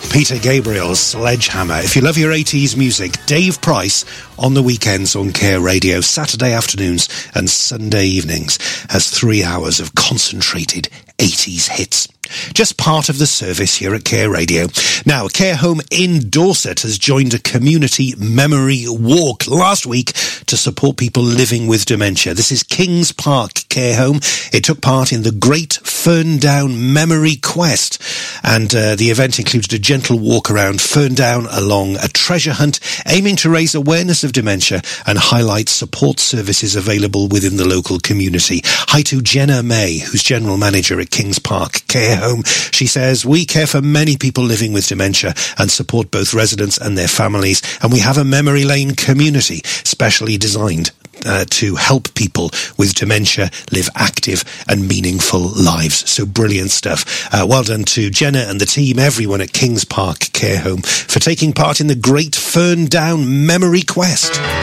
Peter Gabriel's Sledgehammer. If you love your 80s music, Dave Price on the weekends on Care Radio, Saturday afternoons and Sunday evenings, has 3 hours of concentrated 80s hits. Just part of the service here at Care Radio. Now, a care home in Dorset has joined a community memory walk last week to support people living with dementia. This is Kings Park Care Home. It took part in the Great Ferndown Memory Quest, and the event included a gentle walk around Ferndown along a treasure hunt, aiming to raise awareness of dementia and highlight support services available within the local community. Hi to Jenna May, who's General Manager at Kings Park Care Home. She says, we care for many people living with dementia and support both residents and their families, and we have a memory lane community specially designed to help people with dementia live active and meaningful lives. So brilliant stuff. Well done to Jenna and the team, everyone at Kings Park Care Home, for taking part in the Great Ferndown Memory Quest.